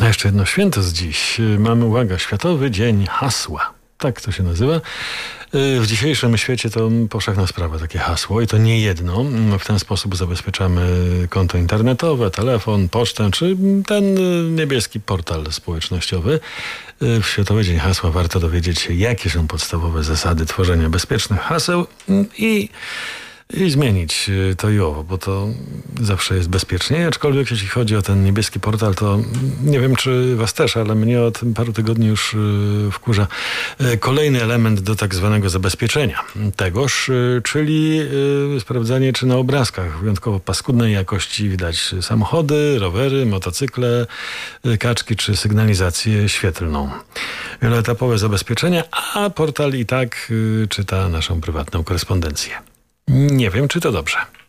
A jeszcze jedno święto z dziś. Mamy, uwaga, Światowy Dzień Hasła. Tak to się nazywa. W dzisiejszym świecie to powszechna sprawa, takie hasło i to nie jedno. W ten sposób zabezpieczamy konto internetowe, telefon, pocztę czy ten niebieski portal społecznościowy. W Światowy Dzień Hasła warto dowiedzieć się, jakie są podstawowe zasady tworzenia bezpiecznych haseł i zmienić to i owo, bo to zawsze jest bezpieczniej. Aczkolwiek jeśli chodzi o ten niebieski portal, to nie wiem, czy was też, ale mnie od paru tygodni już wkurza kolejny element do tak zwanego zabezpieczenia tegoż, czyli sprawdzanie, czy na obrazkach wyjątkowo paskudnej jakości widać samochody, rowery, motocykle, kaczki czy sygnalizację świetlną. Wieloetapowe zabezpieczenia, a portal i tak czyta naszą prywatną korespondencję. Nie wiem, czy to dobrze.